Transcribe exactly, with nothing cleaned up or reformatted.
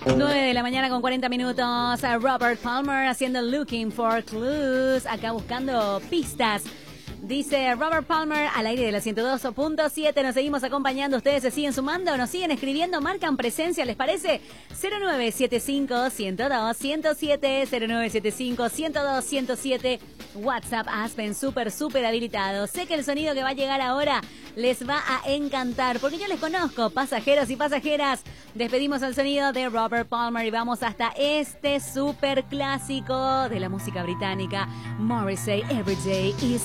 nueve de la mañana con cuarenta minutos. Robert Palmer haciendo Looking for Clues. Acá buscando pistas. Dice Robert Palmer al aire de la ciento dos punto siete. Nos seguimos acompañando. Ustedes se siguen sumando, nos siguen escribiendo, marcan presencia, ¿les parece? cero nueve siete cinco, uno cero dos, uno cero siete, cero nueve siete cinco, uno cero dos, uno cero siete. WhatsApp Aspen, súper, súper habilitado. Sé que el sonido que va a llegar ahora les va a encantar, porque yo les conozco, pasajeros y pasajeras. Despedimos el sonido de Robert Palmer y vamos hasta este súper clásico de la música británica, Morrissey, Every Day is